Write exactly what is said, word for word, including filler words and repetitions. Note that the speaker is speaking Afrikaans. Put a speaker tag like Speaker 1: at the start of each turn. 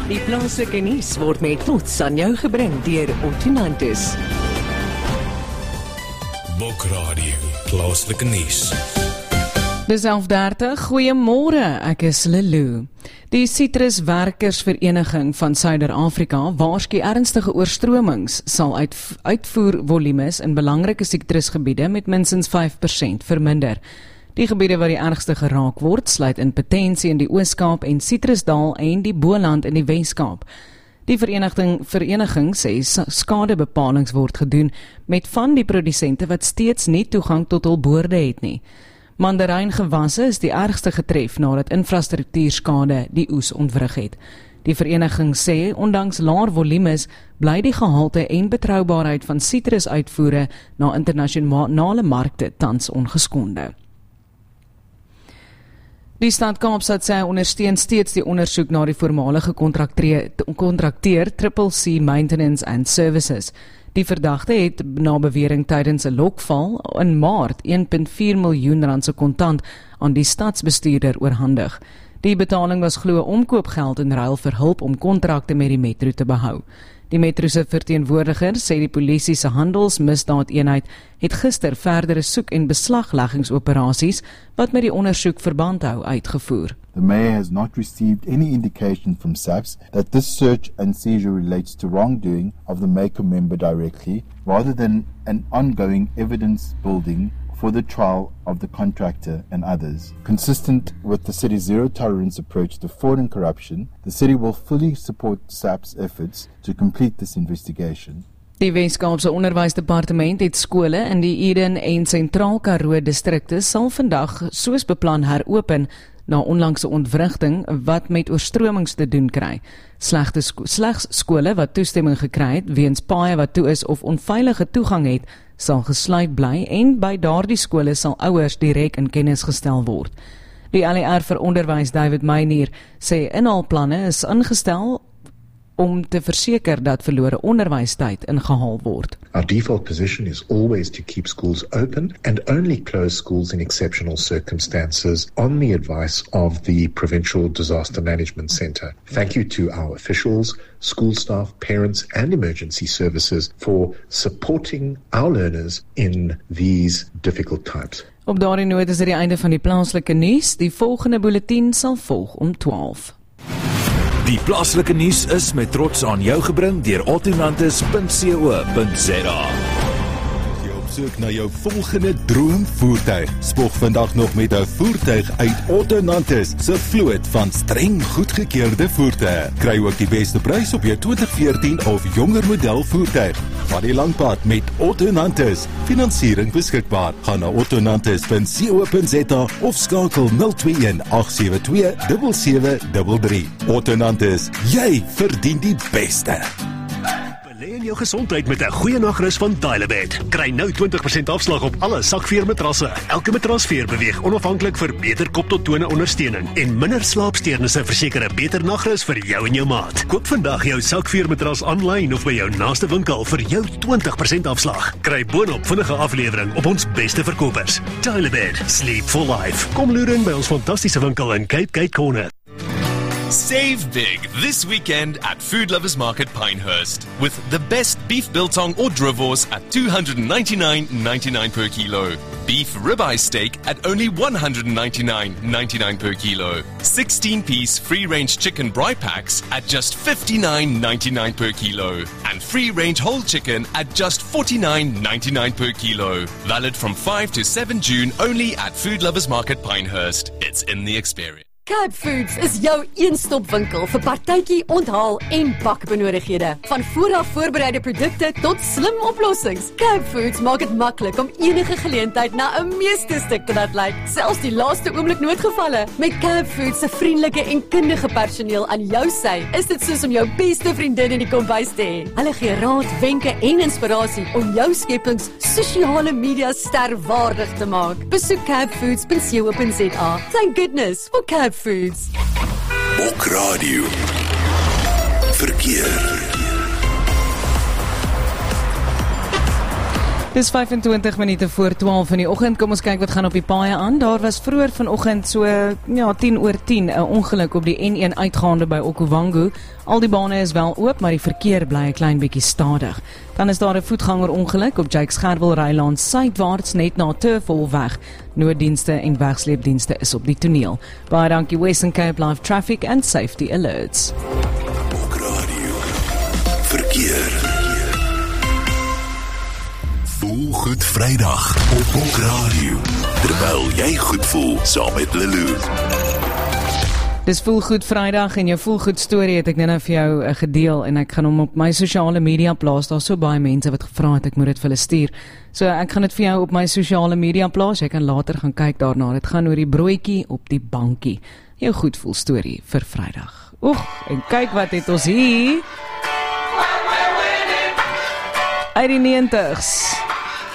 Speaker 1: Die plaaslike nuus word met trots aan jou gebring deur Ottonantis.
Speaker 2: Bokradio, plaaslike nuus.
Speaker 3: Dis elf dertig, goeiemôre, ek is Lelou. Die Citruswerkersvereniging van Suider-Afrika waarsku ernstige oorstromings sal uit, uitvoervolumes in belangrike sitrusgebiede met minstens vyf persent verminder. Die gebiede wat die ergste geraak word, sluit in Potensie in die Oos-Kaap en Citrusdal en die Boland in die Wes-Kaap. Die vereniging, vereniging sê skadebepalings word gedoen met van die produsente wat steeds nie toegang tot hul boorde het nie. Mandarijngewasse is die ergste getref nadat infrastruktuurskade die oes ontwrig het. Die vereniging sê, ondanks laer volumes, bly die gehalte en betroubaarheid van sitrusuitvoere na internasionale markte tans ongeskonde. Die stad Kaapstad sê ondersteun steeds die ondersoek na die voormalige kontrakteur Triple C Maintenance and Services. Die verdagte het na bewering tydens 'n lokval in Maart een komma vier miljoen rand se kontant aan die stadsbestuurder oorhandig. Die betaling was glo omkoopgeld in ruil vir hulp om kontrakte met die metro te behou. Die metro se verteenwoordiger sê die polisie se handelsmisdaadeenheid het gister verdere soek- en beslagleggingsoperasies wat met die ondersoek verband hou uitgevoer.
Speaker 4: The Mayor has not received any indication from SAPS that this search and seizure relates to wrongdoing of the Maker member directly, rather than an ongoing evidence building for the trial of the contractor and others. Consistent with the city's zero-tolerance approach to fraud and corruption, the city will fully support SAPS efforts to complete this investigation.
Speaker 3: Die Wes-Kaapse Onderwysdepartement het skole in die Eden en Sentraal Karoo distrikte sal vandag soos beplan heropen na onlangse ontwrigting wat met oorstromings te doen kry. Slegte sko- slegs skole wat toestemming gekry het weens paaie wat toe is of onveilige toegang het, sal gesluit bly en by daardie skole sal ouers direk in kennis gestel word. Die L E R vir onderwys David Meinier sê inhaalplanne is ingestel om te verseker dat verlore onderwystyd ingehaal word.
Speaker 5: Our default position is always to keep schools open and only close schools in exceptional circumstances on the advice of the Provincial Disaster Management Centre. Thank you to our officials, school staff, parents and emergency services for supporting our learners in these difficult times.
Speaker 3: Op daardie noot is dit die einde van die plaaslike nuus. Die volgende bulletin sal volg om twaalf.
Speaker 2: Die plaaslike nuus is met trots aan jou gebring deur ottonantis punt co punt za.
Speaker 6: As jy op soek na jou volgende droomvoertuig, spog vandag nog met 'n voertuig uit Ottonantis se vloot van streng goedgekeurde voertuie. Kry ook die beste prys op jou twintig veertien of jonger model voertuig. Vat die lang pad met Ottonantis. Finansiering beskikbaar. Gaan na ottonantis punt co punt za of skakel nul twee een agt sewe twee sewe sewe drie drie. Ottonantis, jy verdien die beste.
Speaker 7: Belê in jou gesondheid met 'n goeie nagrus van Tylerbed. Kry nou twintig persent afslag op alle sakveermatrasse. Elke matrasveer beweeg onafhanklik vir beter kop tot tone ondersteuning en minder slaapsteurnisse verseker 'n beter nagrus vir jou en jou maat. Koop vandag jou sakveermatras aanlyn of by jou naaste winkel vir jou twintig persent afslag. Kry boonop vinnige aflewering op ons beste verkopers. Tylerbed, sleep for life. Kom loer in by ons fantastiese winkel in Cape Gate Corner.
Speaker 8: Save big this weekend at Food Lovers Market Pinehurst with the best beef biltong or drivors at two hundred ninety-nine ninety-nine per kilo. Beef ribeye steak at only one hundred ninety-nine ninety-nine per kilo. sixteen-piece free-range chicken braai packs at just fifty-nine ninety-nine per kilo. And free-range whole chicken at just forty-nine ninety-nine per kilo. Valid from five to seven June only at Food Lovers Market Pinehurst. It's in the experience.
Speaker 9: Cape Foods is jou een-stop-winkel vir partytjie, onthaal en bakbenodighede. Van vooraf voorbereide produkte tot slim oplossings. Cape Foods maak dit maklik om enige geleentheid na 'n meesterstuk te laat lyk. Selfs die laaste oomblik noodgevalle. Met Cape Foods se vriendelike en kundige personeel aan jou sy, is dit soos om jou beste vriendin in die kombuis te hê. Hulle gee raad, wenke en inspirasie om jou skepings sosiale media sterwaardig te maak. Besoek cape foods punt co punt za. Thank goodness for Cape Foods.
Speaker 2: Bokradio. Verkeer.
Speaker 3: Dis vyf-en-twintig minute voor twaalf in die oggend. Kom ons kyk wat gaan op die paaie aan. Daar was vroeër vanoggend so ja, tien oor tien 'n ongeluk op die N een uitgaande by Okavango. Al die bane is wel oop, maar die verkeer bly 'n klein bietjie stadig. Dan is daar 'n voetgangerongeluk op Jakes Gerwel Rylaan suidwaarts net na Turfwolweg. Nooddienste en wegsleepdienste is op die toneel. Baie dankie Western Cape Live Traffic and Safety Alerts.
Speaker 2: Radio. Verkeer. Voel goed Vrydag op Bok Radio. Terwyl jy goed voel saam met Lulu.
Speaker 3: Dis Voel Goed Vrydag en jou Voel Goed storie het ek net nou vir jou uh, gedeel en ek gaan hom op my sosiale media plaas. Daar's so baie mense wat gevra het ek moet dit vir hulle stuur. So ek gaan dit vir jou op my sosiale media plaas. Jy kan later gaan kyk daarna. Dit gaan oor die broodjie op die bankie. Jou Goed Voel storie vir Vrydag. Oeg, en kyk wat het ons hier. Uit die negentig's.